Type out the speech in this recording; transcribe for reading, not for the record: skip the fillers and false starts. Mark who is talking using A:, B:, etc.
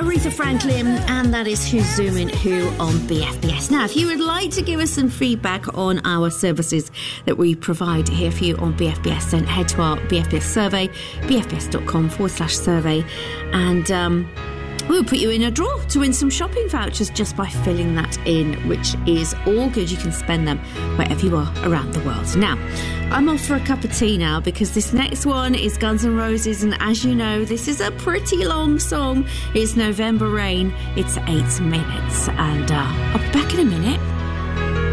A: Aretha Franklin, and that is Who's Zooming Who on BFBS. Now, if you would like to give us some feedback on our services that we provide here for you on BFBS, then head to our BFBS survey, bfbs.com/survey, and we'll put you in a draw to win some shopping vouchers just by filling that in, which is all good. You can spend them wherever you are around the world. Now, I'm off for a cup of tea now because this next one is Guns N' Roses, and as you know, this is a pretty long song. It's November Rain. It's 8 minutes, and I'll be back in a minute.